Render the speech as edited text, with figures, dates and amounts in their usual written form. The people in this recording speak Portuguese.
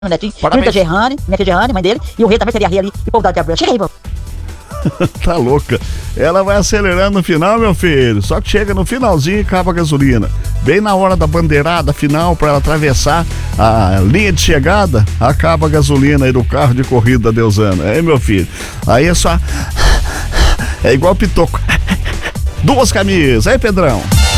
netinho. Parabéns. Rita Gerrane, minha tia Gerrane, mãe dele. E o rei também seria rei ali. E o povo da Diabo. Chega aí, pô. Tá louca. Ela vai acelerando no final, meu filho. Só que chega no finalzinho e acaba a gasolina. Bem na hora da bandeirada final, pra ela atravessar a linha de chegada, acaba a gasolina aí do carro de corrida da Deusana. É, meu filho. Aí é só... É igual pitoco. 2 camisas. Aí, Pedrão.